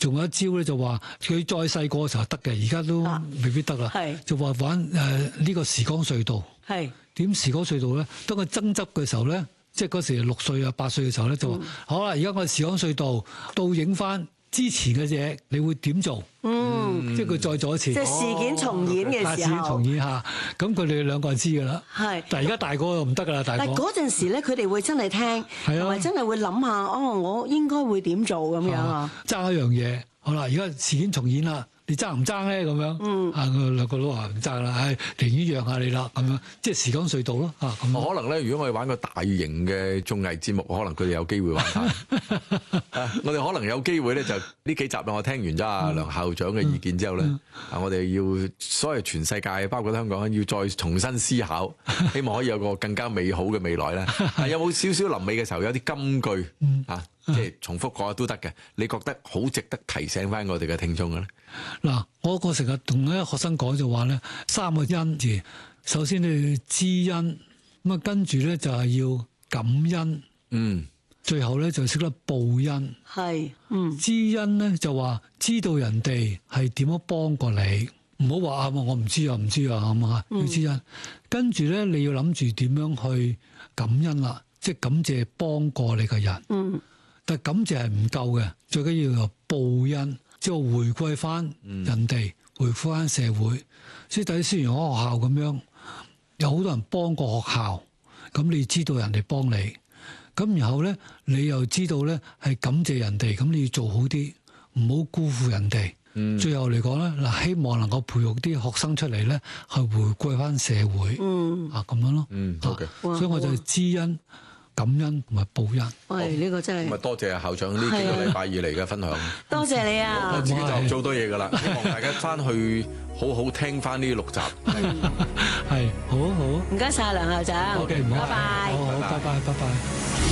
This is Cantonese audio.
仲有一招咧，就話佢再細個嘅時候得嘅，而家都未必得啦。就話玩呢個時光隧道。點時光隧道咧？當佢爭執嘅時候咧，即係嗰時6歲啊8歲嘅時候咧，就話好啦，而家我哋時光隧道倒影翻之前嘅嘢，你會點做？即係佢再做一次， 即係事件重演嘅時候， 事件重演下，咁佢哋兩個人知㗎啦。但係而家大個就唔得㗎啦，大個。 但係嗰陣時咧，佢哋會真係聽，同埋真係會諗下，我應該會點做咁樣啊？ 爭一樣嘢，好啦，而家事件重演啦。你爭唔爭咧？咁樣兩個都話唔爭啦，寧願讓下你啦，咁樣即係時光隧道咯。咁可能咧，如果我哋玩個大型嘅綜藝節目，可能佢哋有機會玩翻。我哋可能有機會咧，就呢幾集我聽完咗阿梁校長嘅意見之後咧，我哋要所謂全世界，包括香港，要再重新思考，希望可以有個更加美好嘅未來咧。有冇少少臨尾嘅時候有啲金句即係重複講都得嘅，你覺得好值得提醒翻我哋嘅聽眾嘅咧？ 嗱，我成日同啲學生講就話咧，3個恩字，首先你要知恩，咁啊跟住咧就係要感恩，最後咧就識得報恩。知恩咧就話知道人哋係點樣幫過你，唔好話我唔知啊，咁啊，要知恩。跟住咧你要諗住點樣去感恩啦，即係感謝幫過你嘅人。但係感謝係唔夠嘅，最緊要有報恩。即係回歸翻人哋，回歸翻社會。所以第一，雖然我學校咁樣，有好多人幫過學校，咁你知道人哋幫你，咁然後咧，你又知道咧係感謝人哋，咁你要做好啲，唔好辜負人哋。最後嚟講咧，嗱，希望能夠培育啲學生出嚟咧，係回歸翻社會。咁樣咯。所以我就知恩、感恩同埋報恩。 喂，呢個真係咁啊！多謝校長呢幾個禮拜以嚟嘅分享。 多謝你啊！ 我自己就做多嘢㗎啦，希望大家翻去好好聽翻呢6集。 係，好。 唔該晒梁校長。 OK，唔該。 拜拜。 好，拜拜。